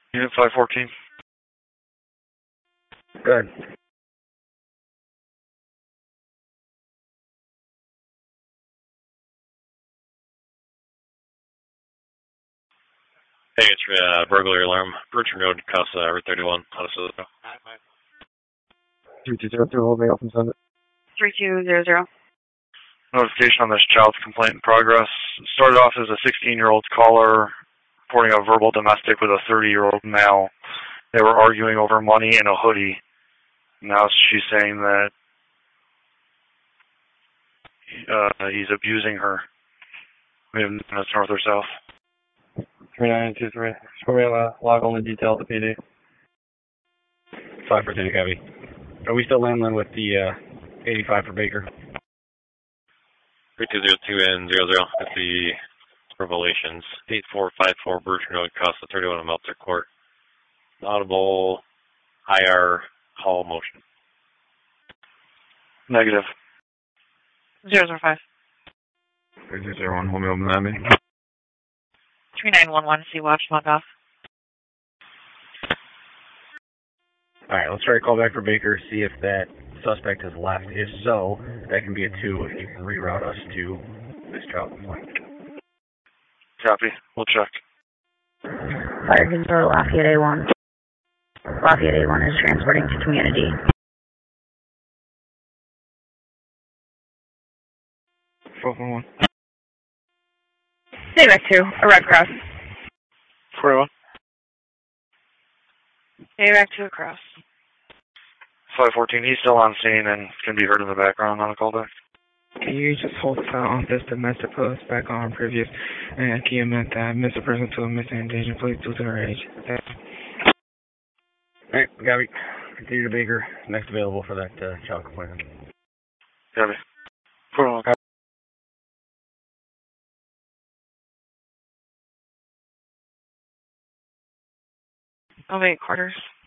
Unit 514. Good. Hey, it's burglary alarm. Bertrand Road, Casa, Route 31, Honolulu. 3202, holding open send it. 3200. Notification on this child's complaint in progress. Started off as a 16-year-old caller reporting a verbal domestic with a 30-year-old male. They were arguing over money and a hoodie. Now she's saying that he's abusing her. We have minutes north or south. 3923. Show me log only detail at the PD. 5 for Tank Heavy. Are we still landing with the 85 for Baker? 3202 and 00 at the Revelations. 8454 Bertrand Road, Casa 31 Meltzer Court. Audible IR hall motion. Negative. 005. 3201, hold me open landing. 3911, see watch, log off. Alright, let's try to call back for Baker, see if that suspect has left. If so, that can be a 2 if you can reroute us to this child complaint. Copy. We'll check. Fire control, Lafayette A1. Lafayette A1 is transporting to community. One. Stay back 2, a Red Cross. 41. Stay back 2 across. 514, he's still on scene and can be heard in the background on a callback. Can you just hold file on this domestic post back on previous and key amendment that Mr. Person to a missing engagement, please due to her age. Alright, Gabby. Continue to Baker. Next available for that child complaint. Copy. 41. I'll make quarters.